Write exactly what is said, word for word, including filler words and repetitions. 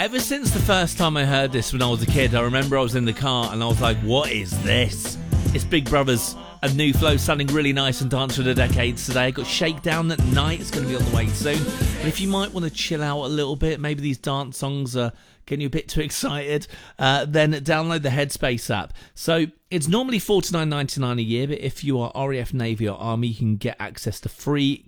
Ever since the first time I heard this when I was a kid, I remember I was in the car and I was like, what is this? It's Big Brothers, a new flow sounding really nice and Dance for the Decades today. Got Shakedown at Night, it's going to be on the way soon. And if you might want to chill out a little bit, maybe these dance songs are getting you a bit too excited, uh, then download the Headspace app. So it's normally forty-nine ninety-nine a year, but if you are R A F, Navy or Army, you can get access to free